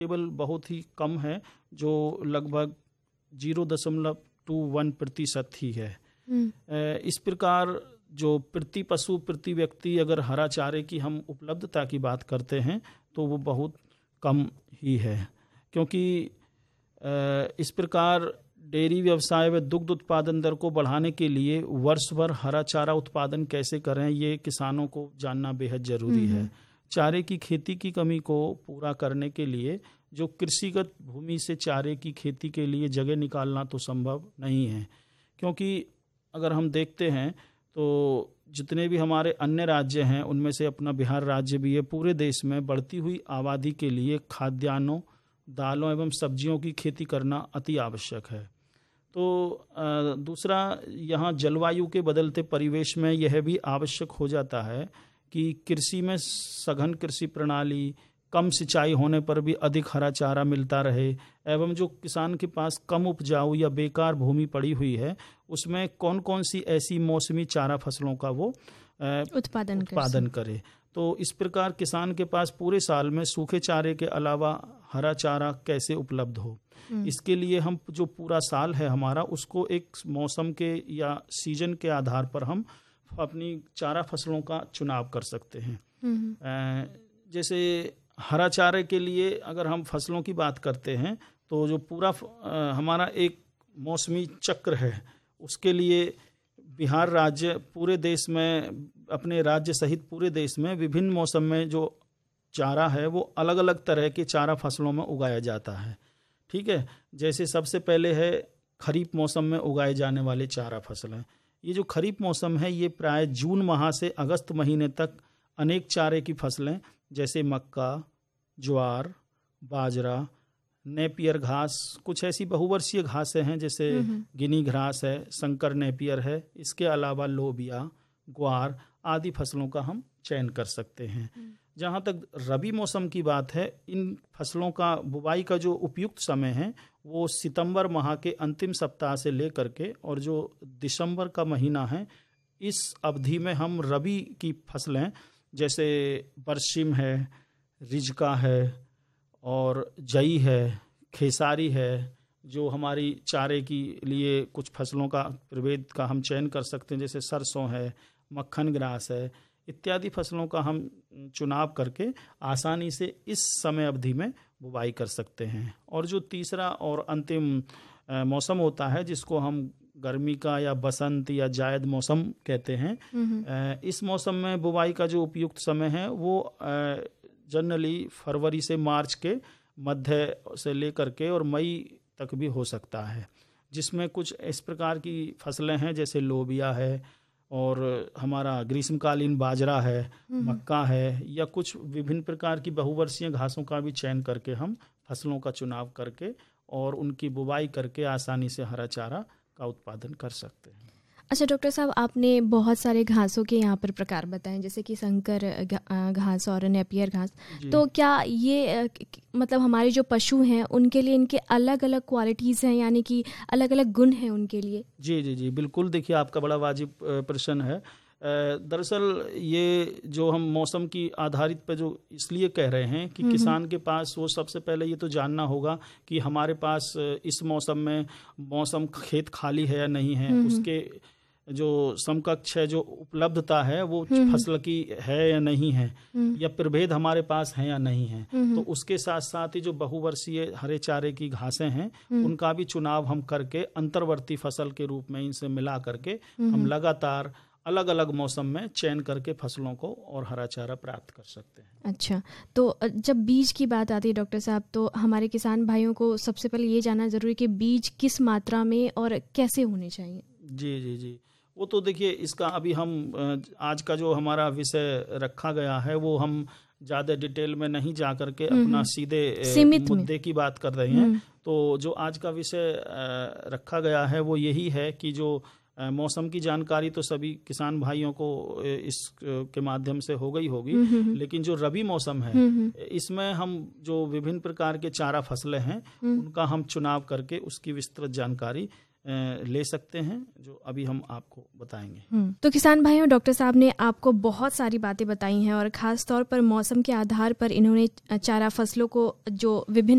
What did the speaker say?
केवल बहुत ही कम है, जो लगभग 0.21% ही है। इस प्रकार जो प्रति पशु प्रति व्यक्ति अगर हरा चारे की हम उपलब्धता की बात करते हैं तो वो बहुत कम ही है, क्योंकि इस प्रकार डेयरी व्यवसाय व दुग्ध उत्पादन दर को बढ़ाने के लिए वर्ष भर हरा चारा उत्पादन कैसे करें, ये किसानों को जानना बेहद जरूरी है। चारे की खेती की कमी को पूरा करने के लिए जो कृषिगत भूमि से चारे की खेती के लिए जगह निकालना तो संभव नहीं है, क्योंकि अगर हम देखते हैं तो जितने भी हमारे अन्य राज्य हैं उनमें से अपना बिहार राज्य भी है। पूरे देश में बढ़ती हुई आबादी के लिए खाद्यान्नों, दालों एवं सब्जियों की खेती करना अति आवश्यक है। तो दूसरा, यहाँ जलवायु के बदलते परिवेश में यह भी आवश्यक हो जाता है कि कृषि में सघन कृषि प्रणाली, कम सिंचाई होने पर भी अधिक हरा चारा मिलता रहे, एवं जो किसान के पास कम उपजाऊ या बेकार भूमि पड़ी हुई है उसमें कौन कौन सी ऐसी मौसमी चारा फसलों का वो उत्पादन करे। तो इस प्रकार किसान के पास पूरे साल में सूखे चारे के अलावा हरा चारा कैसे उपलब्ध हो, इसके लिए हम जो पूरा साल है हमारा उसको एक मौसम के या सीजन के आधार पर हम अपनी चारा फसलों का चुनाव कर सकते हैं। जैसे हरा चारे के लिए अगर हम फसलों की बात करते हैं तो जो पूरा हमारा एक मौसमी चक्र है उसके लिए बिहार राज्य पूरे देश में, अपने राज्य सहित पूरे देश में विभिन्न मौसम में जो चारा है वो अलग अलग तरह के चारा फसलों में उगाया जाता है। ठीक है, जैसे सबसे पहले है खरीफ मौसम में उगाए जाने वाले चारा फसलें। ये जो खरीफ मौसम है ये प्राय जून माह से अगस्त महीने तक अनेक चारे की फसलें जैसे मक्का, ज्वार, बाजरा, नेपियर घास, कुछ ऐसी बहुवर्षीय घासें हैं जैसे गिनी घास है, संकर नेपियर है, इसके अलावा लोबिया, ग्वार आदि फसलों का हम चयन कर सकते हैं। जहाँ तक रबी मौसम की बात है, इन फसलों का बुवाई का जो उपयुक्त समय है वो सितंबर माह के अंतिम सप्ताह से लेकर के और जो दिसंबर का महीना है, इस अवधि में हम रबी की फसलें जैसे बरसिम है, रिजका है और जई है, खेसारी है, जो हमारी चारे की लिए कुछ फसलों का प्रभेद का हम चयन कर सकते हैं जैसे सरसों है, मक्खन ग्रास है, इत्यादि फसलों का हम चुनाव करके आसानी से इस समय अवधि में बुवाई कर सकते हैं। और जो तीसरा और अंतिम मौसम होता है जिसको हम गर्मी का या बसंत या जायद मौसम कहते हैं, इस मौसम में बुवाई का जो उपयुक्त समय है वो जनरली फरवरी से मार्च के मध्य से लेकर के और मई तक भी हो सकता है, जिसमें कुछ इस प्रकार की फसलें हैं जैसे लोबिया है और हमारा ग्रीष्मकालीन बाजरा है, मक्का है, या कुछ विभिन्न प्रकार की बहुवर्षीय घासों का भी चयन करके हम फसलों का चुनाव करके और उनकी बुवाई करके आसानी से हरा चारा का उत्पादन कर सकते हैं। अच्छा डॉक्टर साहब, आपने बहुत सारे घासों के यहाँ पर प्रकार बताए जैसे कि संकर घास और नेपियर घास, तो क्या ये मतलब हमारे जो पशु हैं उनके लिए इनके अलग अलग क्वालिटीज़ हैं, यानी कि अलग अलग गुण हैं उनके लिए? जी जी जी बिल्कुल। देखिए, आपका बड़ा वाजिब प्रश्न है। दरअसल ये जो हम मौसम की आधारित पे जो इसलिए कह रहे हैं कि किसान के पास वो सबसे पहले ये तो जानना होगा कि हमारे पास इस मौसम में मौसम खेत खाली है या नहीं है, उसके जो समकक्ष है, जो उपलब्धता है वो फसल की है या नहीं है, या प्रभेद हमारे पास है या नहीं है। तो उसके साथ साथ ही जो बहुवर्षीय हरे चारे की घासें हैं उनका भी चुनाव हम करके अंतर्वर्ती फसल के रूप में इनसे मिला करके हम लगातार अलग अलग मौसम में चयन करके फसलों को और हरा चारा प्राप्त कर सकते हैं। अच्छा, तो जब बीज की बात आती है डॉक्टर साहब, तो हमारे किसान भाइयों को सबसे पहले ये जानना जरूरी कि बीज किस मात्रा में और कैसे होने चाहिए? जी जी जी, वो तो देखिए, इसका अभी हम आज का जो हमारा विषय रखा गया है वो हम ज़्यादा डिटेल में नहीं जा करके अपना सीधे मुद्दे की बात कर रहे हैं। तो जो आज का विषय रखा गया है वो यही है कि जो मौसम की जानकारी तो सभी किसान भाइयों को इस के माध्यम से हो गई होगी, लेकिन जो रबी मौसम है इसमें हम जो विभिन्न प्रकार के चारा फसलें हैं उनका हम चुनाव करके उसकी विस्तृत जानकारी ले सकते हैं, जो अभी हम आपको बताएंगे। तो किसान भाइयों, डॉक्टर साहब ने आपको बहुत सारी बातें बताई हैं और ख़ास तौर पर मौसम के आधार पर इन्होंने चारा फसलों को जो विभिन्न